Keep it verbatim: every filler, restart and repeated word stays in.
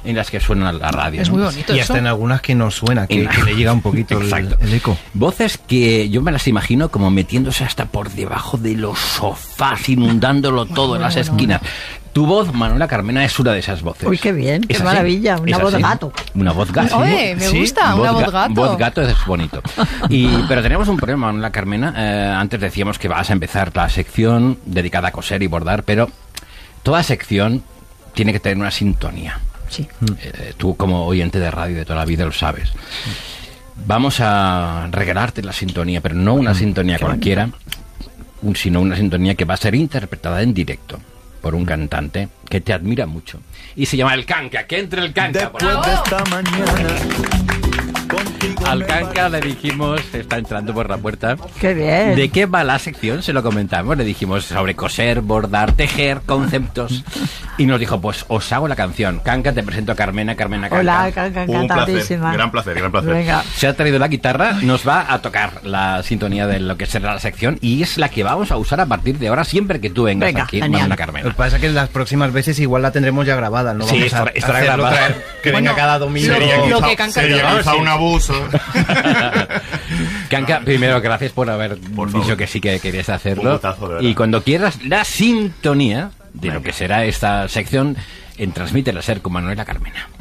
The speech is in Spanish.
en las que suena la radio. Es ¿no? muy bonito Y eso. hasta en algunas que no suena, que, que le llega un poquito el, el eco. Voces que yo me las imagino como metiéndose hasta por debajo de los sofás, inundándolo Bueno, todo en las bueno, esquinas. Tu voz, Manuela Carmena, es una de esas voces. Uy, qué bien, qué Es así, maravilla, una es voz así. gato. Una voz gato. Oye, me gusta, una voz ga- gato. Voz gato es bonito. Y, pero tenemos un problema, Manuela Carmena. Eh, antes decíamos que vas a empezar la sección dedicada a coser y bordar, pero toda sección tiene que tener una sintonía. Sí. Eh, tú, como oyente de radio de toda la vida, lo sabes. Vamos a regalarte la sintonía, pero no una sintonía cualquiera, un- sino una sintonía que va a ser interpretada en directo por un cantante que te admira mucho. Y se llama El Canca. Que entre el Canca. por favor. Después de esta mañana contigo Al me Canca le dijimos, está entrando por la puerta. Qué bien. ¿De qué va la sección? Se lo comentamos. Le dijimos sobre coser, bordar, tejer, conceptos. Y nos dijo, pues os hago la canción. Canca, te presento a Carmena. Carmena Canca. Hola, can- can- Un placer, encantadísima. gran placer, gran placer. Venga. Se ha traído la guitarra, nos va a tocar la sintonía de lo que será la sección y es la que vamos a usar a partir de ahora siempre que tú vengas Venga, aquí, genial. Manuela Lo Carmena. que pasa es que las próximas veces igual la tendremos ya grabada, ¿no? Sí, Vamos a estará- estará hacerlo grabada. traer, que Bueno, venga cada domingo. Sería Lo quizá, que Canca sería diga. quizá un abuso. Canca, primero, gracias por haber Por dicho favor. que sí que querías Un hacerlo. gustazo, de verdad. Y cuando quieras, la sintonía de lo Venga. que será esta sección en Transmite la Ser con Manuela Carmena.